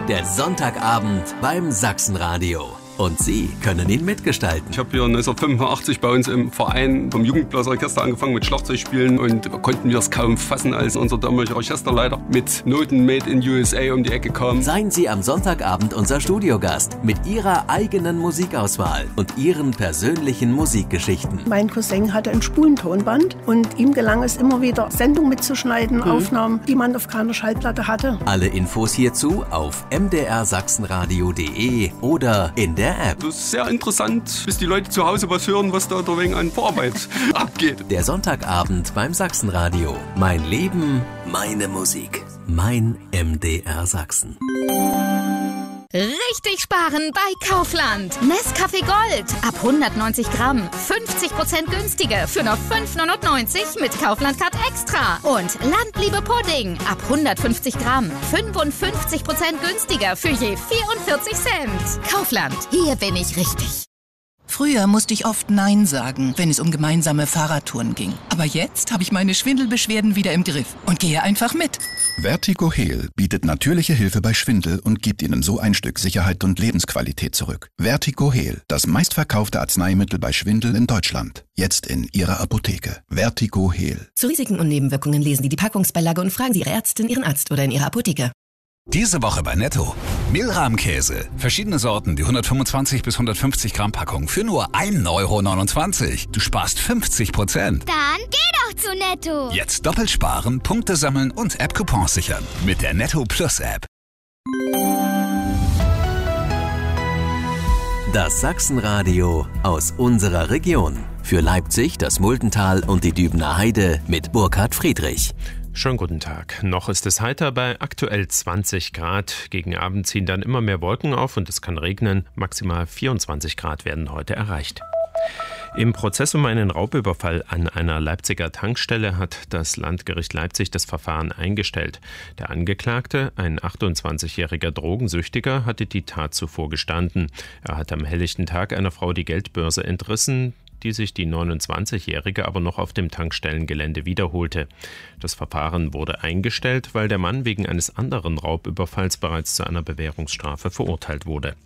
der Sonntagabend beim Sachsenradio. Und Sie können ihn mitgestalten. Ich habe hier 1985 bei uns im Verein vom Jugendblasorchester angefangen mit Schlagzeugspielen und konnten wir es kaum fassen, als unser damaliger Orchesterleiter mit Noten Made in USA um die Ecke kam. Seien Sie am Sonntagabend unser Studiogast mit Ihrer eigenen Musikauswahl und Ihren persönlichen Musikgeschichten. Mein Cousin hatte ein Spulentonband und ihm gelang es immer wieder, Sendungen mitzuschneiden, Aufnahmen, die man auf keiner Schallplatte hatte. Alle Infos hierzu auf mdrsachsenradio.de oder in der App. Das ist sehr interessant, bis die Leute zu Hause was hören, was da wegen an Vorarbeit abgeht. Der Sonntagabend beim Sachsenradio. Mein Leben, meine Musik. Mein MDR Sachsen. Richtig sparen bei Kaufland. Nescafé Gold ab 190 Gramm. 50% günstiger für nur 5,99 mit Kaufland Card Extra. Und Landliebe Pudding ab 150 Gramm. 55% günstiger für je 44 Cent. Kaufland, hier bin ich richtig. Früher musste ich oft Nein sagen, wenn es um gemeinsame Fahrradtouren ging. Aber jetzt habe ich meine Schwindelbeschwerden wieder im Griff und gehe einfach mit. Vertigo Heal bietet natürliche Hilfe bei Schwindel und gibt Ihnen so ein Stück Sicherheit und Lebensqualität zurück. Vertigo Heal, das meistverkaufte Arzneimittel bei Schwindel in Deutschland. Jetzt in Ihrer Apotheke. Vertigo Heal. Zu Risiken und Nebenwirkungen lesen Sie die Packungsbeilage und fragen Sie Ihre Ärztin, Ihren Arzt oder in Ihrer Apotheke. Diese Woche bei Netto. Mehlrahmkäse. Verschiedene Sorten, die 125 bis 150 Gramm Packung für nur 1,29 €. Du sparst 50%. Dann geh doch zu Netto. Jetzt doppelt sparen, Punkte sammeln und App-Coupons sichern. Mit der Netto Plus App. Das Sachsenradio aus unserer Region. Für Leipzig, das Muldental und die Dübener Heide mit Burkhard Friedrich. Schönen guten Tag. Noch ist es heiter bei aktuell 20 Grad. Gegen Abend ziehen dann immer mehr Wolken auf und es kann regnen. Maximal 24 Grad werden heute erreicht. Im Prozess um einen Raubüberfall an einer Leipziger Tankstelle hat das Landgericht Leipzig das Verfahren eingestellt. Der Angeklagte, ein 28-jähriger Drogensüchtiger, hatte die Tat zuvor gestanden. Er hat am helllichten Tag einer Frau die Geldbörse entrissen, die sich die 29-Jährige aber noch auf dem Tankstellengelände wiederholte. Das Verfahren wurde eingestellt, weil der Mann wegen eines anderen Raubüberfalls bereits zu einer Bewährungsstrafe verurteilt wurde.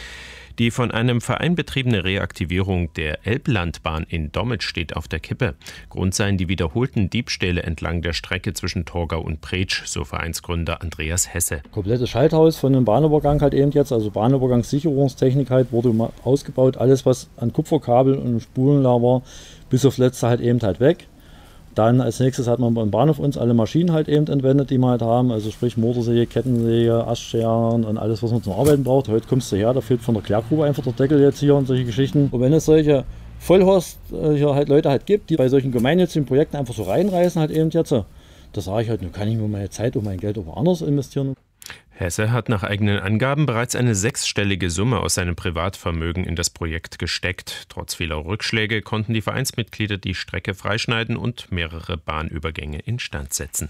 Die von einem Verein betriebene Reaktivierung der Elblandbahn in Dommitsch steht auf der Kippe. Grund seien die wiederholten Diebstähle entlang der Strecke zwischen Torgau und Bretsch, so Vereinsgründer Andreas Hesse. Komplettes Schalthaus von dem Bahnübergang halt eben jetzt, also Bahnübergangssicherungstechnik halt, wurde ausgebaut. Alles, was an Kupferkabel und Spulen da war, bis aufs Letzte halt eben halt weg. Dann als nächstes hat man beim Bahnhof uns alle Maschinen halt eben entwendet, die wir halt haben. Also sprich Motorsäge, Kettensäge, Astscheren und alles, was man zum Arbeiten braucht. Heute kommst du her, da fehlt von der Klärgrube einfach der Deckel jetzt hier und solche Geschichten. Und wenn es solche Vollhorst hier halt Leute halt gibt, die bei solchen gemeinnützigen Projekten einfach so reinreißen halt eben jetzt, da sage ich halt, nun kann ich mir meine Zeit und mein Geld auch woanders investieren. Hesse hat nach eigenen Angaben bereits eine 6-stellige Summe aus seinem Privatvermögen in das Projekt gesteckt. Trotz vieler Rückschläge konnten die Vereinsmitglieder die Strecke freischneiden und mehrere Bahnübergänge instand setzen.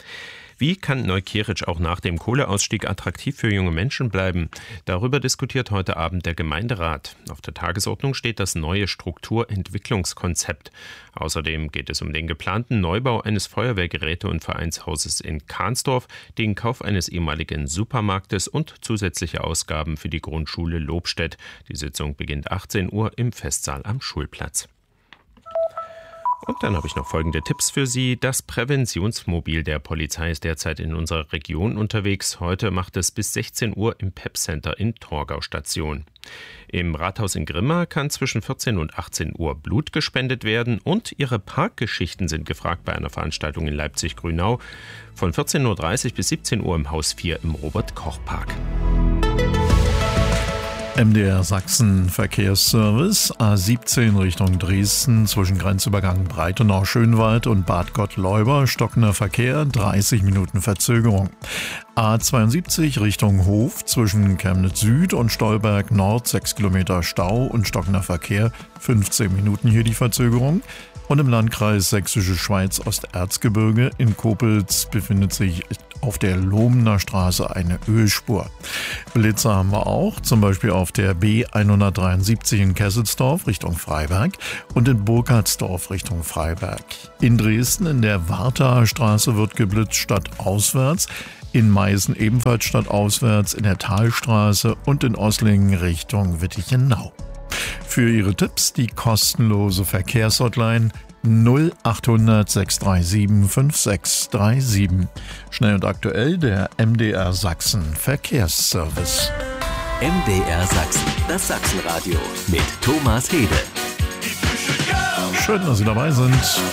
Wie kann Neukieritzsch auch nach dem Kohleausstieg attraktiv für junge Menschen bleiben? Darüber diskutiert heute Abend der Gemeinderat. Auf der Tagesordnung steht das neue Strukturentwicklungskonzept. Außerdem geht es um den geplanten Neubau eines Feuerwehrgeräte- und Vereinshauses in Kahnsdorf, den Kauf eines ehemaligen Supermarktes und zusätzliche Ausgaben für die Grundschule Lobstedt. Die Sitzung beginnt 18 Uhr im Festsaal am Schulplatz. Und dann habe ich noch folgende Tipps für Sie. Das Präventionsmobil der Polizei ist derzeit in unserer Region unterwegs. Heute macht es bis 16 Uhr im PEP-Center in Torgau Station. Im Rathaus in Grimma kann zwischen 14 und 18 Uhr Blut gespendet werden und Ihre Parkgeschichten sind gefragt bei einer Veranstaltung in Leipzig-Grünau von 14.30 Uhr bis 17 Uhr im Haus 4 im Robert-Koch-Park. MDR Sachsen Verkehrsservice, A17 Richtung Dresden zwischen Grenzübergang Breitenau-Schönwald und Bad Gottleuber, stockender Verkehr, 30 Minuten Verzögerung. A72 Richtung Hof zwischen Chemnitz Süd und Stolberg Nord, 6 Kilometer Stau und stockender Verkehr, 15 Minuten hier die Verzögerung. Und im Landkreis Sächsische Schweiz Osterzgebirge in Koblenz befindet sich auf der Lohmener Straße eine Ölspur. Blitzer haben wir auch, zum Beispiel auf der B173 in Kesselsdorf Richtung Freiberg und in Burkhardsdorf Richtung Freiberg. In Dresden in der Wartaer Straße wird geblitzt stadtauswärts, in Meißen ebenfalls stadtauswärts, in der Talstraße und in Oslingen Richtung Wittichenau. Für Ihre Tipps die kostenlose Verkehrshotline 0800 637 5637. Schnell und aktuell der MDR Sachsen Verkehrsservice. MDR Sachsen, das Sachsenradio mit Thomas Hede. Schön, dass Sie dabei sind.